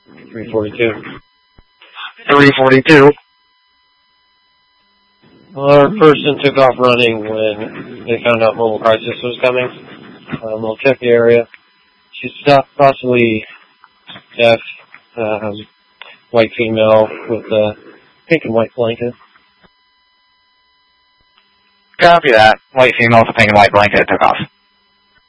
342. 342. Our person took off running when they found out mobile crisis was coming. They'll check the area. She's possibly deaf, white female with a pink and white blanket. Copy that. White female with a pink and white blanket took off.